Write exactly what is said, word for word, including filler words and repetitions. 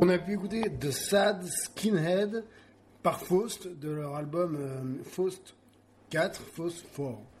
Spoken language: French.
On a pu écouter The Sad Skinhead par Faust de leur album euh, Faust quatre, Faust quatre.